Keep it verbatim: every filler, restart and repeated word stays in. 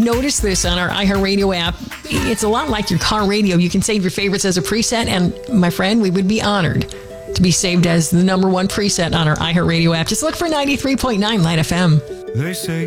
noticed this on our iHeartRadio app. It's a lot like your car radio. You can save your favorites as a preset, and my friend, we would be honored to be saved as the number one preset on our iHeartRadio app. Just look for ninety-three point nine Light F M. They say